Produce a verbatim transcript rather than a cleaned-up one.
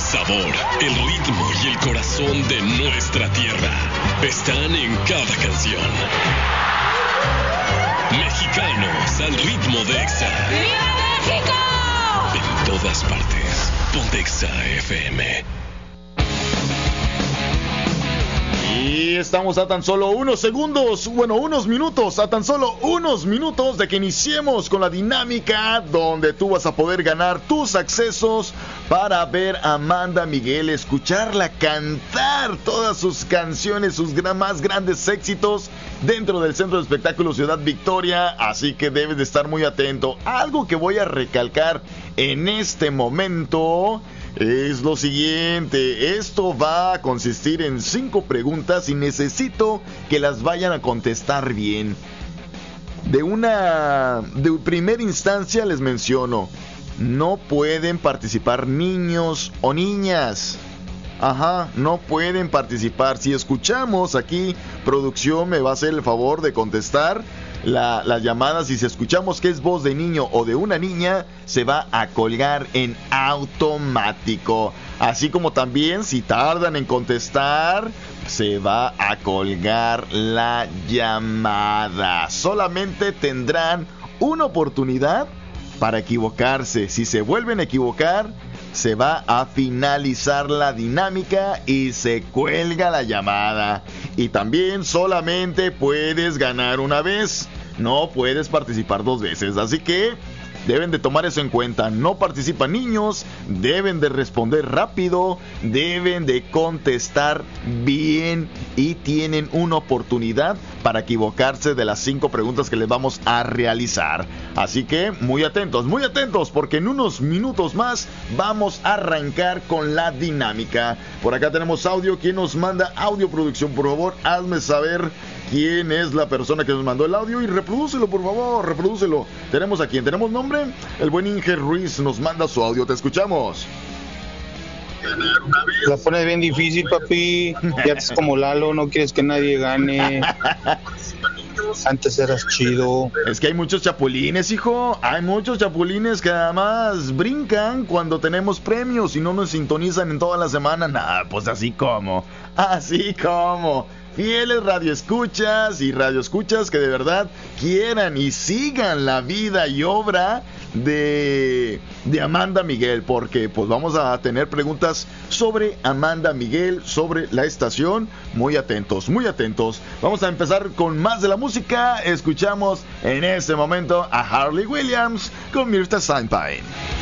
sabor, el ritmo y el corazón de nuestra tierra están en cada canción. Mexicanos al ritmo de Exa. ¡Viva México! En todas partes. Ponte Exa F M. Y estamos a tan solo unos segundos, bueno, unos minutos, a tan solo unos minutos de que iniciemos con la dinámica donde tú vas a poder ganar tus accesos para ver a Amanda Miguel, escucharla cantar todas sus canciones, sus gran, más grandes éxitos dentro del Centro de Espectáculos Ciudad Victoria, así que debes de estar muy atento. Algo que voy a recalcar en este momento es lo siguiente: esto va a consistir en cinco preguntas y necesito que las vayan a contestar bien. De una de primera instancia les menciono, no pueden participar niños o niñas. Ajá, no pueden participar. Si escuchamos aquí, producción me va a hacer el favor de contestar la, las llamadas, y si escuchamos que es voz de niño o de una niña, se va a colgar en automático. Así como también, si tardan en contestar, se va a colgar la llamada. Solamente tendrán una oportunidad para equivocarse. Si se vuelven a equivocar, se va a finalizar la dinámica y se cuelga la llamada. Y también solamente puedes ganar una vez, no puedes participar dos veces. Así que deben de tomar eso en cuenta. No participan niños, deben de responder rápido, deben de contestar bien y tienen una oportunidad para equivocarse de las cinco preguntas que les vamos a realizar. Así que muy atentos, muy atentos, porque en unos minutos más vamos a arrancar con la dinámica. Por acá tenemos audio. ¿Quién nos manda audio, producción? Por favor, hazme saber quién es la persona que nos mandó el audio y reprodúcelo, por favor, reprodúcelo. Tenemos a quién, tenemos nombre. El buen Inge Ruiz nos manda su audio, te escuchamos. La pones bien difícil, papi. Ya es como Lalo, no quieres que nadie gane. Antes eras chido. Es que hay muchos chapulines, hijo. Hay muchos chapulines que además brincan cuando tenemos premios y no nos sintonizan en toda la semana. Nah, pues así como, así como. Fieles radioescuchas y radioescuchas que de verdad quieran y sigan la vida y obra de, de Amanda Miguel, porque pues vamos a tener preguntas sobre Amanda Miguel, sobre la estación. Muy atentos, muy atentos. Vamos a empezar con más de la música. Escuchamos en este momento a Harley Williams con Mirta Sainpine.